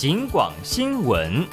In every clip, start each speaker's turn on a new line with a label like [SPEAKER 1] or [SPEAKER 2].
[SPEAKER 1] 警广新闻。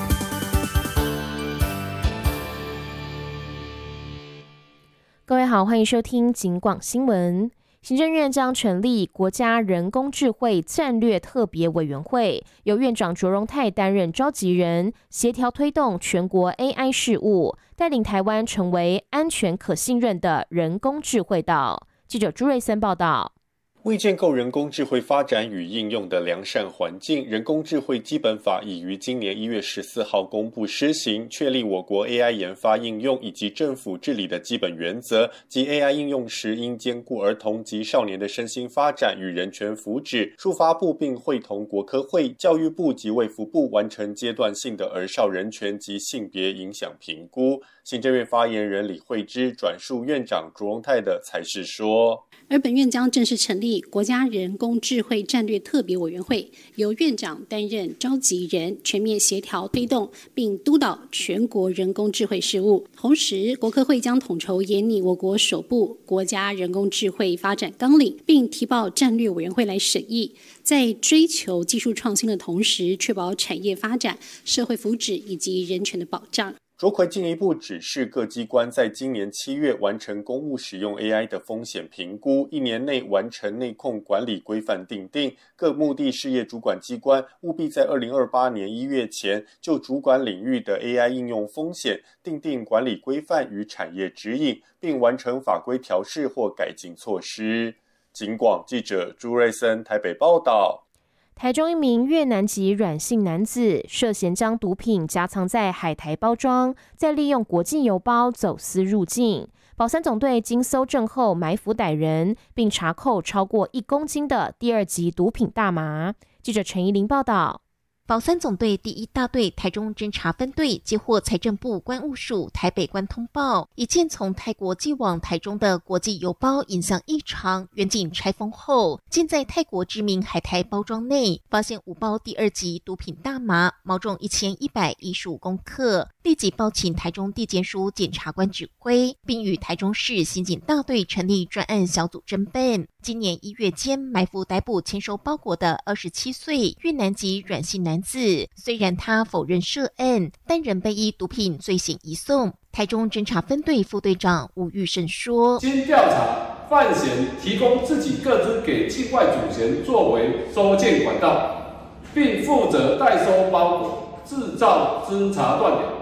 [SPEAKER 2] 各位好，欢迎收听警广新闻。行政院将成立国家人工智慧战略特别委员会，由院长卓荣泰担任召集人，协调推动全国 AI 事务，带领台湾成为安全可信任的人工智慧岛。记者朱瑞森报道。
[SPEAKER 3] 为建构人工智慧发展与应用的良善环境，人工智慧基本法已于今年1月14号公布施行，确立我国 AI 研发应用以及政府治理的基本原则，及 AI 应用时应兼顾儿童及少年的身心发展与人权福祉。数发部并会同国科会、教育部及卫福部完成阶段性的儿少人权及性别影响评估。行政院发言人李惠芝转述院长卓荣泰的采视说，
[SPEAKER 4] 而本院将正式成立国家人工智慧战略特别委员会，由院长担任召集人，全面协调推动并督导全国人工智慧事务。同时，国科会将统筹研拟我国首部国家人工智慧发展纲领，并提报战略委员会来审议，在追求技术创新的同时，确保产业发展、社会福祉以及人权的保障。
[SPEAKER 3] 卓奎进一步指示各机关在今年7月完成公务使用 AI 的风险评估，1年内完成内控管理规范订定，各目的事业主管机关务必在2028年1月前就主管领域的 AI 应用风险订定管理规范与产业指引，并完成法规调适或改进措施。警广记者朱瑞森台北报道。
[SPEAKER 2] 台中一名越南籍阮姓男子涉嫌将毒品夹藏在海苔包装，再利用国际邮包走私入境。保三总队经搜证后埋伏歹人，并查扣超过1公斤的第2级毒品大麻。记者陈怡玲报道。
[SPEAKER 5] 保三总队第1大队台中侦查分队接获财政部关务署台北关通报，一件从泰国寄往台中的国际邮包影像异常，远警拆封后，竟在泰国知名海苔包装内发现5包第2级毒品大麻，毛重1115公克，立即报请台中地检署检察官指挥，并与台中市刑警大队成立专案小组侦办。今年1月间埋伏逮捕签收包裹的27岁越南籍阮姓男子，虽然他否认涉案，但仍被依毒品罪嫌移送。台中侦查分队副队长吴玉胜说，
[SPEAKER 6] 经调查，犯嫌提供自己个资给境外主嫌作为收件管道，并负责代收包裹，制造侦查断点，